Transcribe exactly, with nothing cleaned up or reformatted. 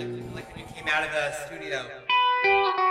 did you feel like when you came out of the studio?